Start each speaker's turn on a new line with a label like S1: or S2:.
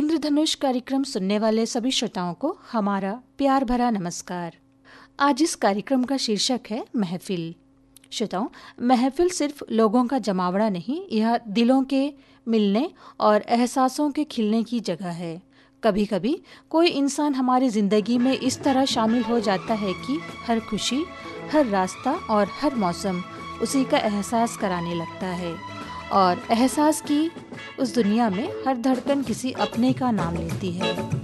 S1: इंद्रधनुष कार्यक्रम सुनने वाले सभी श्रोताओं को हमारा प्यार भरा नमस्कार। आज इस कार्यक्रम का शीर्षक है महफिल। श्रोताओं, महफिल सिर्फ लोगों का जमावड़ा नहीं, यह दिलों के मिलने और एहसासों के खिलने की जगह है। कभी कभी कोई इंसान हमारी ज़िंदगी में इस तरह शामिल हो जाता है कि हर खुशी, हर रास्ता और हर मौसम उसी का एहसास कराने लगता है, और एहसास की उस दुनिया में हर धड़कन किसी अपने का नाम लेती है।